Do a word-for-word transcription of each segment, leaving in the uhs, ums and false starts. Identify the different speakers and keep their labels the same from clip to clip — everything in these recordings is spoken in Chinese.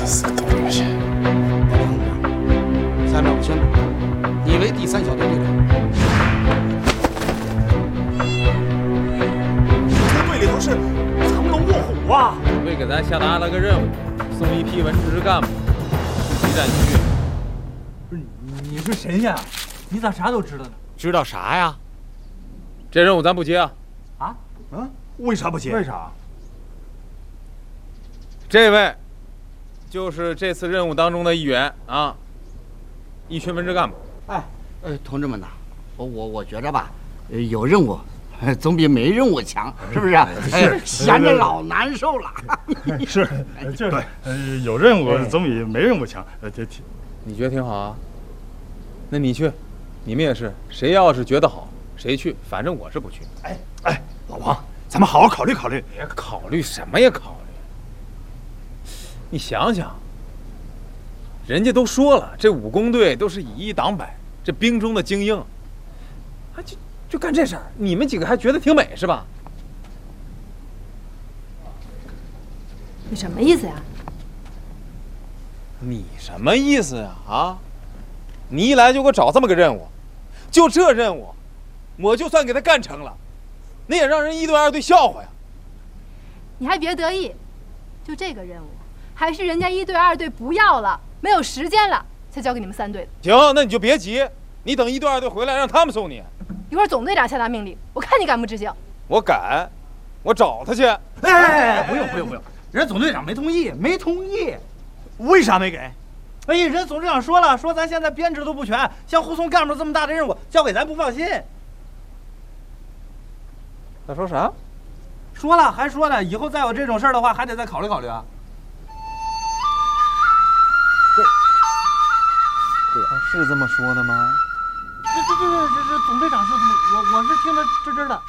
Speaker 1: 这死东西！
Speaker 2: 下面我宣布，你为第三小队队长。
Speaker 3: 这队里头是藏龙卧虎啊！
Speaker 4: 准备给咱下达了个任务，送一批文职干部去激战区域。
Speaker 5: 不是你是谁呀？你咋啥都知道呢？
Speaker 3: 知道啥呀？
Speaker 4: 这任务咱不接啊！
Speaker 5: 啊？
Speaker 3: 嗯？为啥不接？
Speaker 5: 为啥？
Speaker 4: 这位就是这次任务当中的一员啊，一群文职干部。
Speaker 2: 哎，呃，同志们呐，我我我觉着吧，呃有任务总比没任务强，是不是？哎，闲着老难受了。
Speaker 6: 是，就是对，呃，有任务总比没任务强。呃，这挺，
Speaker 4: 你觉得挺好啊？那你去，你们也是，谁要是觉得好，谁去，反正我是不去。
Speaker 3: 哎哎，老王，咱们好好考虑考虑。
Speaker 4: 别考虑什么呀，考虑。你想想，人家都说了，这武工队都是以一挡百，这兵中的精英，啊，就就干这事儿，你们几个还觉得挺美是吧？
Speaker 7: 你什么意思呀？
Speaker 4: 你什么意思呀？啊，你一来就给我找这么个任务，就这任务，我就算给他干成了，那也让人一队二队笑话呀。
Speaker 7: 你还别得意，就这个任务。还是人家一队二队不要了，没有时间了，才交给你们三队的。
Speaker 4: 行，那你就别急，你等一队二队回来，让他们送你。
Speaker 7: 一会儿总队长下达命令，我看你敢不执行。
Speaker 4: 我敢，我找他去。哎
Speaker 5: 哎，不用不用不用，人总队长没同意，没同意。
Speaker 3: 为啥没给？
Speaker 5: 哎呀，人总队长说了，说咱现在编制都不全，像护送干部这么大的任务交给咱不放心。
Speaker 4: 他说啥？
Speaker 5: 说了，还说呢，以后再有这种事儿的话，还得再考虑考虑啊。
Speaker 4: 他是这么说的吗？
Speaker 5: 这这这这这总队长是这么，我我是听着吱吱的。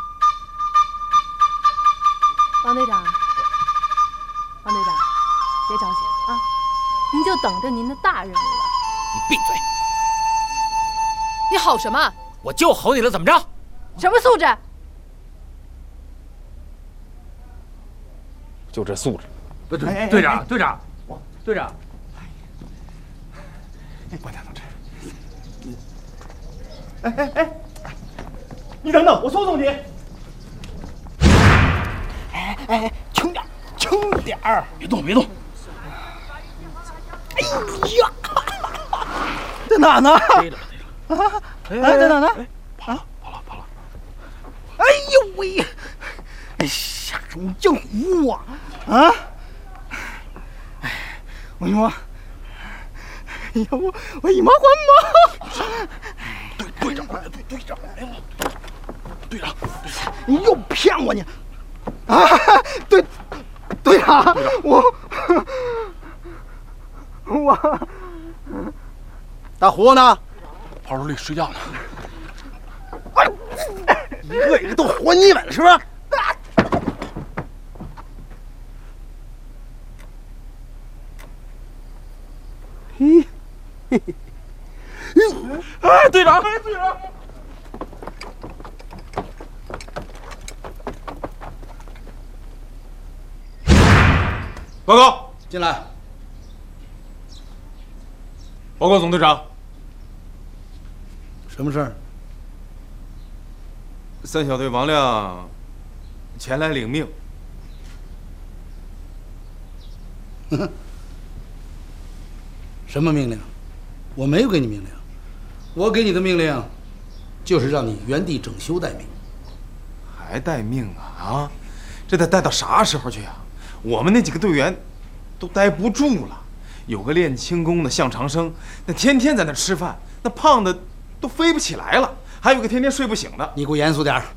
Speaker 7: 王队长，王队长，别着急啊，您就等着您的大任务了。
Speaker 1: 你闭嘴！
Speaker 8: 你吼什么？
Speaker 1: 我就吼你了，怎么着？
Speaker 7: 什么素质？
Speaker 4: 就这素质。
Speaker 5: 不对，队长，队长，队长。
Speaker 3: 关大同志，哎哎哎，你等等，我送送你。
Speaker 2: 哎哎，轻点，轻点儿，
Speaker 3: 别动，别动。
Speaker 2: 哎呀，
Speaker 3: 在哪呢？
Speaker 2: 对了对了，啊，哎，在哪呢？
Speaker 3: 跑了跑了跑了。
Speaker 2: 哎呦喂！哎呀，你净唬我啊！哎，我跟你说。哎呀，我我以麻还麻！
Speaker 3: 队队长，队队长，哎呦，队长，队长，
Speaker 2: 你又骗我你！啊，队队长，我我大胡呢？
Speaker 3: 炮楼里睡觉呢。
Speaker 2: 哎，一个一个都活腻歪了，是不是？嘿。
Speaker 3: 哎，队长，哎，队长！
Speaker 4: 报告，
Speaker 2: 进来。
Speaker 4: 报告总队长，
Speaker 2: 什么事儿？
Speaker 4: 三小队王亮前来领命。
Speaker 2: 什么命令？我没有给你命令，我给你的命令就是让你原地整修待命。
Speaker 4: 还待命啊啊！这得待到啥时候去啊？我们那几个队员都待不住了。有个练轻功的向长生，那天天在那吃饭，那胖的都飞不起来了。还有个天天睡不醒的。
Speaker 2: 你给我严肃点儿。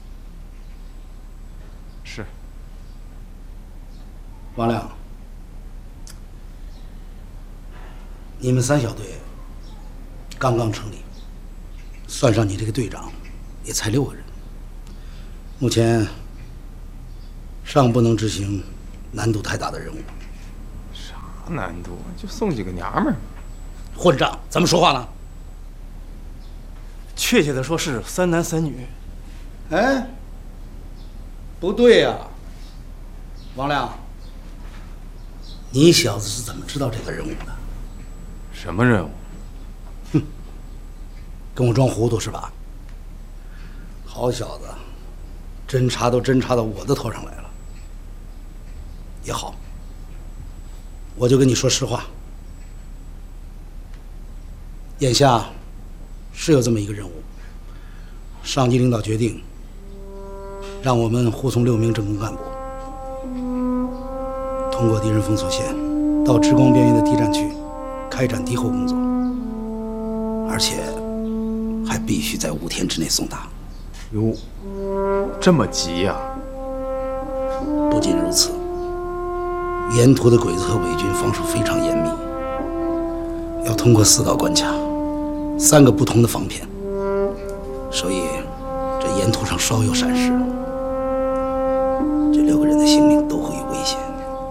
Speaker 4: 是。
Speaker 2: 王亮，你们三小队刚刚成立，算上你这个队长，也才六个人。目前尚不能执行难度太大的任务。
Speaker 4: 啥难度？就送几个娘们儿。
Speaker 2: 混账！怎么说话呢？
Speaker 3: 确切的说是三男三女。
Speaker 2: 哎，不对呀、啊，王亮， 你小子是怎么知道这个任务的？
Speaker 4: 什么任务？
Speaker 2: 哼，跟我装糊涂是吧？好小子，侦查都侦查到我的头上来了。也好，我就跟你说实话，眼下是有这么一个任务，上级领导决定让我们护送六名政工干部通过敌人封锁线到直光边缘的敌占区开展敌后工作，而且还必须在五天之内送达。
Speaker 4: 哟，这么急呀？
Speaker 2: 不仅如此，沿途的鬼子和伪军防守非常严密，要通过四道关卡，三个不同的防片，所以这沿途上稍有闪失，这六个人的性命都会有危险。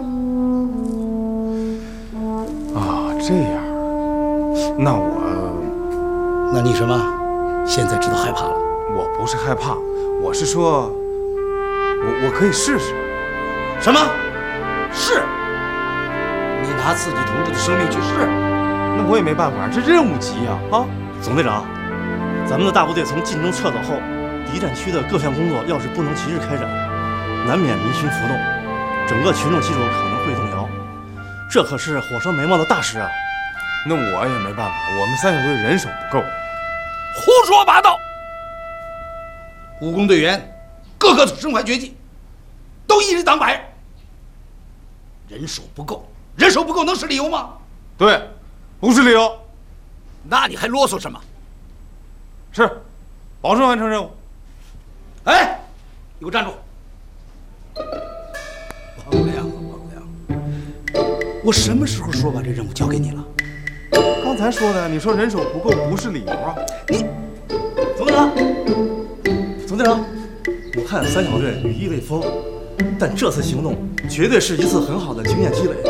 Speaker 4: 啊，这样，那我，
Speaker 2: 那你什么？现在知道害怕了？
Speaker 4: 我不是害怕，我是说，我我可以试试。
Speaker 2: 什么？试？你拿自己同志的生命去试？
Speaker 4: 那我也没办法，这任务急呀！啊，
Speaker 5: 总队长，咱们的大部队从晋中撤走后，敌占区的各项工作要是不能及时开展，难免民心浮动，整个群众基础可能会动摇，这可是火烧眉毛的大事啊！
Speaker 4: 那我也没办法，我们三小队人手不够。
Speaker 1: 胡说八道！
Speaker 2: 武工队员个个身怀绝技，都一日当百，人手不够，人手不够能是理由吗？
Speaker 4: 对，不是理由。
Speaker 1: 那你还啰嗦什么？
Speaker 4: 是，保证完成任务。
Speaker 2: 哎，你给我站住！王亮啊，王亮，我什么时候说把这任务交给你了？
Speaker 4: 刚才说的，你说人手不够不是理由啊。
Speaker 2: 你，
Speaker 5: 总队长，总队长，我看三小队羽翼未丰，但这次行动绝对是一次很好的经验积累。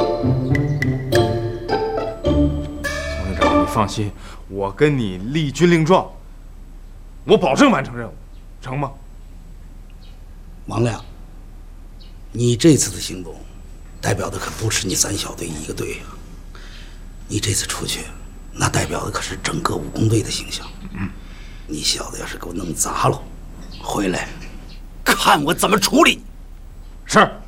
Speaker 4: 总队长，你放心，我跟你立军令状，我保证完成任务，成吗？
Speaker 2: 王亮，你这次的行动，代表的可不是你三小队一个队啊！你这次出去，那代表的可是整个武工队的形象。嗯，你小子要是给我弄砸了，回来，
Speaker 1: 看我怎么处理！
Speaker 4: 是。